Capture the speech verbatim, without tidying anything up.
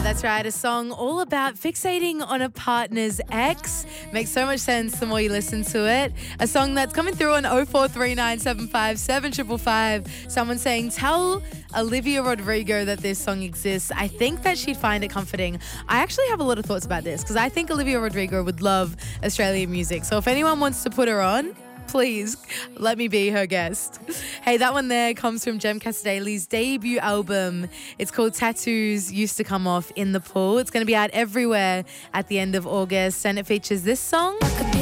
That's right, a song all about fixating on a partner's ex. Makes so much sense the more you listen to it. A song that's coming through on oh four three nine seven five seven five five five. Someone saying, tell Olivia Rodrigo that this song exists. I think that she'd find it comforting. I actually have a lot of thoughts about this because I think Olivia Rodrigo would love Australian music. So if anyone wants to put her on, please let me be her guest. Hey, that one there comes from Jem Casadale's debut album. It's called Tattoos Used to Come Off in the Pool. It's going to be out everywhere at the end of August, and it features this song.